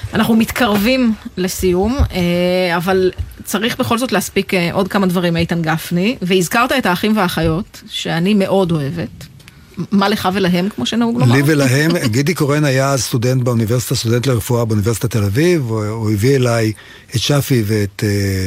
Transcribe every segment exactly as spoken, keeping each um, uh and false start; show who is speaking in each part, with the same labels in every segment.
Speaker 1: אנחנו מתקרבים לסיום, אבל צריך בכל זאת להספיק עוד כמה דברים, איתן גפני, והזכרת את האחים והאחיות, שאני מאוד אוהבת. מה לך ולהם, כמו שנהוג לומר?
Speaker 2: לי ולהם, גידי קורן היה סטודנט באוניברסיטה, סטודנט לרפואה באוניברסיטת תל אביב, הוא הביא אליי את שפי ואת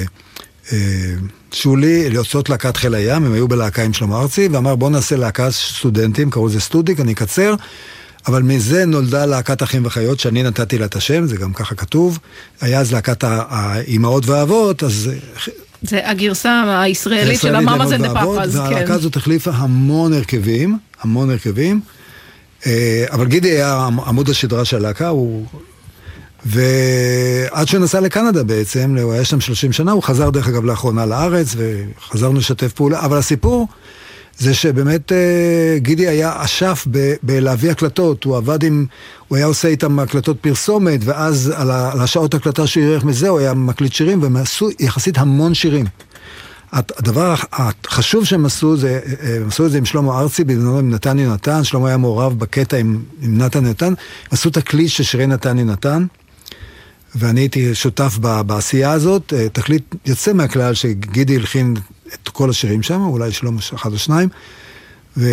Speaker 2: שולי ליוצאות להקת חיל הים, הם היו בלהקה עם שלמה ארצי, ואמר בוא נעשה להקת סטודנטים, קראו זה סטודיק, אני אקצר, אבל מזה נולדה להקת אחים וחיות, שאני נתתי לה את השם, זה גם ככה כתוב, היה אז להקת האימהות והאבות, אז...
Speaker 1: זה הגרסה הישראלית של המאמאס אנד פאפאס, כן.
Speaker 2: והלהקה הזאת החליפה המון הרכבים, המון הרכבים, אבל גידי היה עמוד השדרה של הלהקה, הוא... ועד שהוא נסע לקנדה בעצם, הוא היה שם שלושים שנה, הוא חזר דרך אגב לאחרונה לארץ, וחזרנו לשתף פעולה, אבל הסיפור זה שבאמת גידי היה אשף בלהביא הקלטות, הוא עבד עם, הוא היה עושה איתם הקלטות פרסומת, ואז על השעות הקלטה שהוא ירח מזה, הוא היה מקליט שירים, והם עשו יחסית המון שירים. הדבר החשוב שהם עשו, זה, הם עשו את זה עם שלמה ארצי, בזמנו עם נתן יונתן, שלמה היה מעורב בקטע עם, עם נתן יונתן, הם עשו תקליט של שירי נתן יונתן, ואני הייתי שותף בעשייה הזאת, תקליט יוצא מהכלל שגידי הלחין את כל השירים שם, אולי שלום אחד או שניים, ו...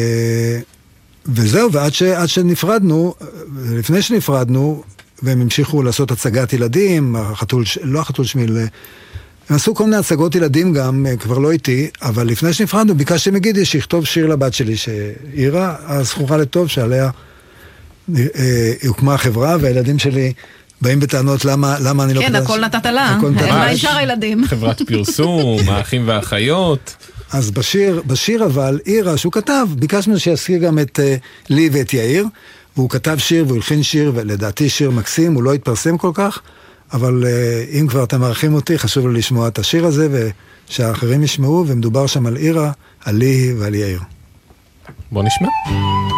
Speaker 2: וזהו, ועד ש... עד שנפרדנו, לפני שנפרדנו, והם המשיכו לעשות הצגת ילדים, החתול, לא החתול שמיל, הם עשו כל מיני הצגות ילדים גם, כבר לא איתי, אבל לפני שנפרדנו, ביקשתי מגידי שיכתוב שיר לבת שלי, שעירה, הזכורה לטוב, שעליה הוקמה החברה, והילדים שלי... באים בטענות למה, למה אני לא...
Speaker 1: כן, הכל נתת לה, מה ישר הילדים?
Speaker 3: חברת פרסום, האחים והאחיות.
Speaker 2: אז בשיר, בשיר אבל, עירה, שהוא כתב, ביקשנו שיזכיר גם את uh, לי ואת יאיר, והוא כתב שיר, והוא הלחין שיר, ולדעתי שיר מקסים, הוא לא התפרסם כל כך, אבל uh, אם כבר אתם מערכים אותי, חשוב לי לשמוע את השיר הזה, ושהאחרים ישמעו, ומדובר שם על עירה, על לי ועל יאיר.
Speaker 3: בוא נשמע.